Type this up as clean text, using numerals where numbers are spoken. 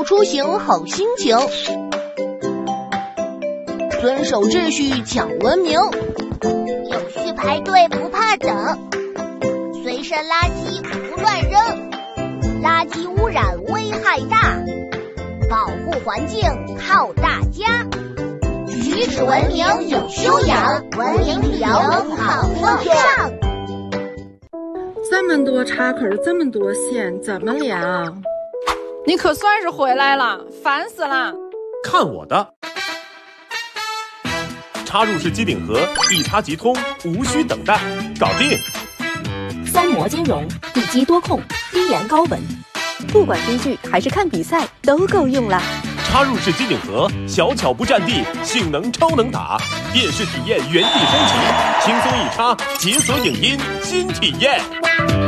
出行好心情，遵守秩序讲文明， 有序排队不怕等，随身垃圾不乱扔，垃圾污染危害大，保护环境靠大家，举止文明有修养，文明旅游好风尚。 这么多岔口，这么多线，怎么量？ 你可算是回来了，烦死了！ 看我的！插入式机顶盒，一插即通，无需等待，搞定！ 三模兼容，一机多控，低盐高温，不管追剧还是看比赛，都够用啦！ 插入式机顶盒，小巧不占地，性能超能打，电视体验原地升级，轻松一插，解锁影音新体验。